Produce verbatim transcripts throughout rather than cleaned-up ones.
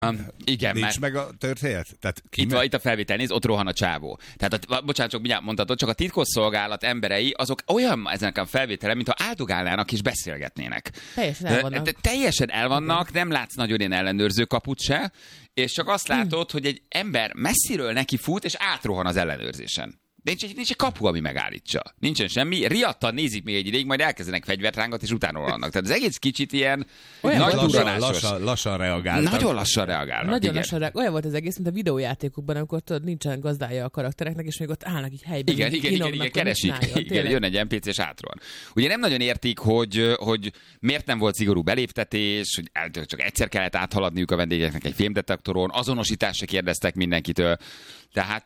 Um, igen, Nincs mert... meg a történet? Tehát ki Itt, meg... van, itt a felvétel, nézd, ott rohan a csávó. Tehát, a, bocsánat, csak mindjárt mondhatod, csak a titkosszolgálat emberei, azok olyan ezen a felvételen, mintha áldogálnának és beszélgetnének. Teljesen el vannak. De, de teljesen el vannak, okay. Nem látsz nagyon ilyen ellenőrző kaput se, és csak azt látod, hmm. hogy egy ember messziről neki fut, és átrohan az ellenőrzésen. De nincs egy, nincs egy kapu, ami megállítsa. Nincsen semmi. Riadtan nézik még egy ideig, majd elkezdenek fegyvert rángatni, és utána vannak. Tehát az egész kicsit ilyen olyan nagy lassan, lassan, lassan reagálnak. Nagyon lassan reagálnak. Nagyon igen. lassan reagálnak. Olyan volt az egész, mint a videójátékokban, amikor tudod, nincsen gazdája a karaktereknek, és még ott állnak így helyben. Igen, igen, igen, igen, keresik. Igen, jön egy em pé cé és átrohan. Ugye nem nagyon értik, hogy, hogy miért nem volt szigorú beléptetés, hogy csak egyszer kellett áthaladniuk a vendégeknek egy fémdetektoron, azonosításra kérdeztek mindenkitől. Tehát,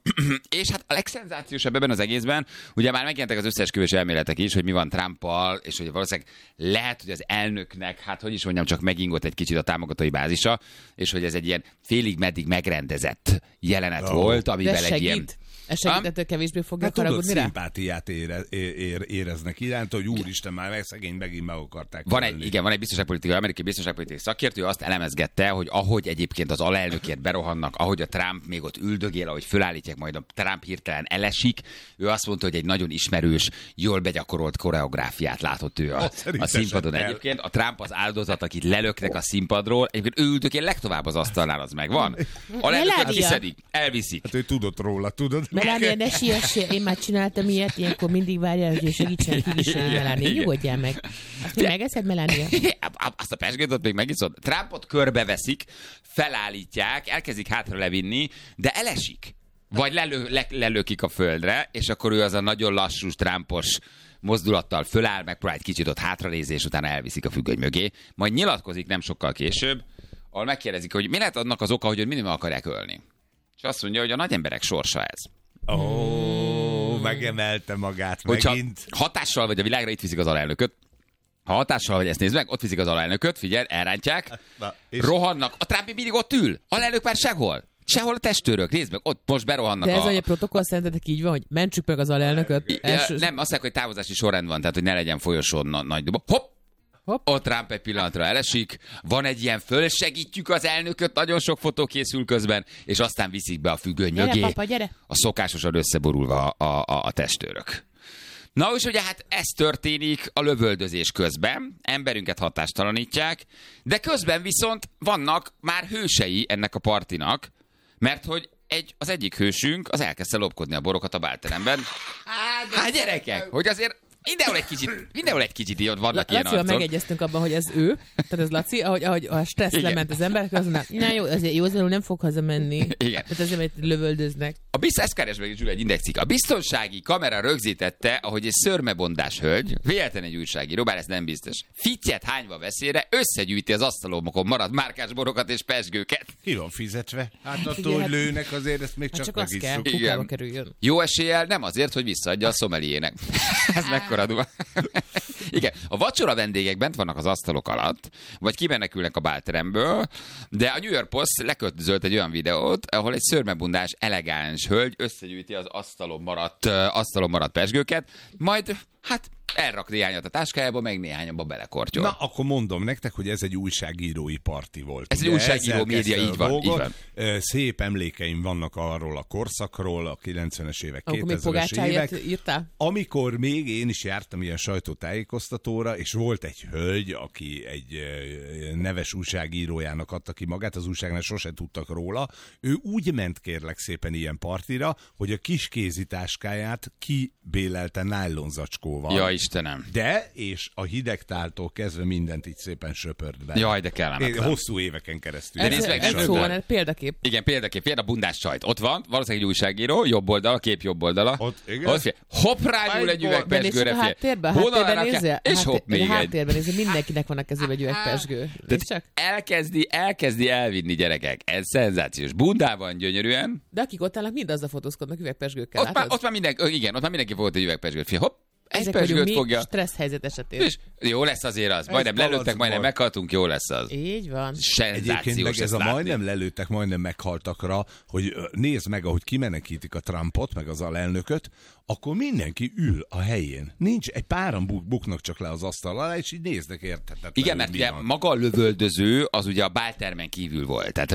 és hát a legszenzációsabb ebben az egészben, ugye már megjelentek az összeesküvés elméletek is, hogy mi van Trumpal, és hogy valószínűleg lehet, hogy az elnöknek, hát hogy is mondjam, csak megingott egy kicsit a támogatói bázisa, és hogy ez egy ilyen félig meddig megrendezett jelenet oh. volt, amivel egy ilyen... Ez segítettől kevésbé fogja hát haragudni rá? Szimpátiát ére, ér, éreznek iránt, hogy úristen, már meg szegény megint meg akarták. Van egy, igen, van egy biztonságpolitikai, amerikai biztonságpolitikai szakértő, azt elemezgette, hogy ahogy egyébként az alelnökért berohannak, ahogy a Trump még ott üldögél, ahogy fölállítják, majd a Trump hirtelen elesik, ő azt mondta, hogy egy nagyon ismerős, jól begyakorolt koreográfiát látott ő a, a színpadon. El. Egyébként a Trump az áldozat, akit lelöknek a színpadról, egyébként ő üldögél legtovább az asztalnál, az megvan. Alelnököt kiszedik, elviszik. Hát ő tudott róla, tudod. Melania, ne siessél, én már csináltam ilyet, ilyenkor mindig várjál, hogy segítsen kiviselni, Melania, nyugodjál meg. Azt még megeszed, Melania? Azt a pesgőt ott még megiszod. Trumpot körbeveszik, felállítják, elkezdik hátra levinni, de elesik. Vagy lelő, le, lelőkik a földre, és akkor ő az a nagyon lassú, Trumpos mozdulattal föláll, megpróbál egy kicsit ott hátranézni, és utána elviszik a függöny mögé. Majd nyilatkozik nem sokkal később, ahol megkérdezik, hogy mi lehet annak az oka, hogy őt mindig akarják ölni. És azt mondja, hogy a nagy emberek sorsa ez. Ó, oh, megemelte magát Hogyha megint. hatással vagy a világra, itt viszik az alelnököt. Ha hatással vagy, ezt nézd meg, ott viszik az alelnököt, figyelj, elrántják, Na, rohannak. A Trump mindig ott ül, alelnök már sehol. Sehol a testőrök, nézd meg, ott most berohannak. De ez, a... hogy a protokoll szerintetek így van, hogy mentsük meg az alelnököt. Ja, Els... Nem, azt mondják, hogy távozási sorrend van, tehát hogy ne legyen folyosón na- nagy dobo. Hopp! Hopp. Ott Trump egy pillanatra elesik, van egy ilyen fölsegítjük az elnököt, nagyon sok fotó készül közben, és aztán viszik be a függöny gyere, mögé. Papa, gyere. A szokásosan összeborulva a, a, a testőrök. Na és ugye hát ez történik a lövöldözés közben, emberünket hatástalanítják, de közben viszont vannak már hősei ennek a partinak, mert hogy egy, az egyik hősünk az elkezdte lopkodni a borokat a bálteremben. Hát gyerekek, hogy azért mindenhol egy kicsit, mindenhol egy kicsit így ott vannak ilyen Lacival arcok. megegyeztünk abban, hogy ez ő, tehát ez Laci, ahogy, ahogy a stressz Igen. lement az emberek, az mondja, na jó, azért józanul nem fog hazamenni. Igen. Tehát azért, mert lövöldöznek. A biztos, ezt keres meg egy indexik. A biztonsági kamera rögzítette, ahogy egy szörmebondás hölgy, véletlen egy újságíró, bár ez nem biztos, fittyet hányva veszélyre összegyűjti az asztalomokon maradt márkás borokat és pezsgőket. Ki van fizetve? Hát attól, hogy lőnek, azért ezt még hát csak, csak az kell, megisszuk. kukába kerüljön. Jó eséllyel nem azért, hogy visszaadja a szomeliének. Ez mekkora duma. Igen, a vacsora vendégek bent vannak az asztalok alatt, vagy kimenekülnek a bálteremből, de a New York Post leköltözölt egy olyan videót, ahol egy szörmebundás, elegáns hölgy összegyűjti az asztalon maradt, asztalon maradt pezsgőket, majd hát elrak néhányat a táskájába, meg néhányabba belekortyol. Na, akkor mondom nektek, hogy ez egy újságírói parti volt. Ez ugye? Egy újságíró média, így van, így van. Szép emlékeim vannak arról a korszakról, a kilencvenes évek, akkor kétezres évek. Írtál? Amikor még én is jártam ilyen sajtótájékoztatóra, és volt egy hölgy, aki egy neves újságírójának adta ki magát, az újságnál sose tudtak róla. Ő úgy ment kérlek szépen ilyen partira, hogy a kis kézitáskáját kibélelte nájlonzacskóval. Ja, Istenem. De, és a hidegtáltól kezdve mindent így szépen söpört be. Jaj, de kellemetlen. Hosszú éveken keresztül. Ez, ez, ez szó van, példakép. Igen, példakép. Fél a bundás sajt. Ott van, valószínűleg egy újságíró, jobb oldal, a kép jobb oldala. Ott, igen. Ott fél. Hopp, rágyúl egy üveg pezsgőre, fél. Háttérben, háttérben nézze, és hopp még egy. Háttérben nézze, mindenkinek van a kezében egy üveg pezsgő. Csak elkezdi, elkezdi elvinni gyerekek. Ez szenzációs. Bundában gyönyörűen. De akik ott állnak, mind azzal fotózkodnak üvegpezsgőkkel. Ott már, ott már mindenki, igen, ott már mindenki volt egy üvegpezsgőt. Fél, hopp. Ezek pezsgőt vagyunk mi fogja. stressz helyzet esetén. És jó lesz azért az. Majdnem lelőttek, majdnem meghaltunk, jó lesz az. Így van. Egyébként meg ez a látni. majdnem lelőttek, majdnem meghaltakra, hogy nézd meg, ahogy kimenekítik a Trumpot, meg az alelnököt, akkor mindenki ül a helyén. Nincs, egy páran buk, buknak csak le az asztal alá, és így néznek érthetetlenül. Igen, mert ugye maga a lövöldöző az ugye a báltermen kívül volt. Tehát